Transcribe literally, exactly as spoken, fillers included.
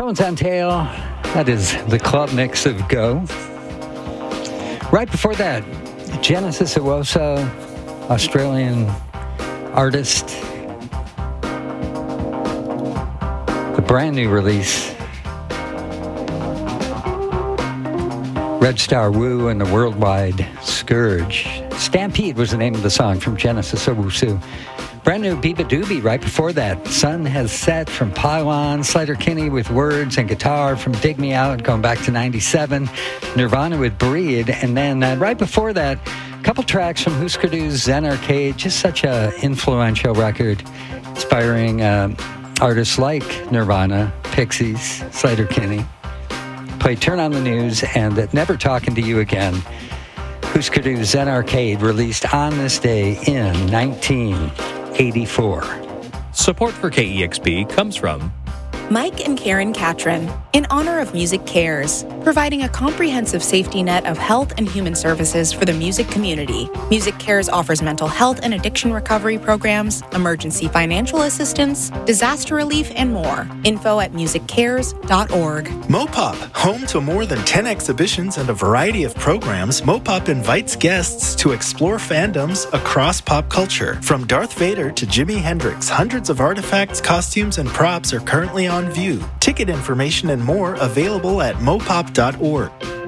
Bones on Tail. That is the club mix of Go. Right before that, Genesis Owusu, Australian artist. The brand new release, Red Star Woo and the Worldwide Scourge. Stampede was the name of the song from Genesis Owusu. Brand new Biba Doobie right before that. Sun Has Set from Pylon. Sleater-Kinney with Words and Guitar from Dig Me Out, going back to ninety-seven. Nirvana with Breed. And then uh, right before that, a couple tracks from Husker Du's Zen Arcade. Just such a influential record, inspiring uh, artists like Nirvana, Pixies, Sleater-Kinney. Played Turn on the News and uh, Never Talking to You Again. Husker Du's Zen Arcade, released on this day in nineteen eighty-four. Support for K E X P comes from Mike and Karen Catron, in honor of Music Cares, providing a comprehensive safety net of health and human services for the music community. Music Cares offers mental health and addiction recovery programs, emergency financial assistance, disaster relief, and more. Info at music cares dot org. Mopop, home to more than ten exhibitions and a variety of programs, Mopop invites guests to explore fandoms across pop culture. From Darth Vader to Jimi Hendrix, hundreds of artifacts, costumes, and props are currently on view. Ticket information and more available at mopop dot org.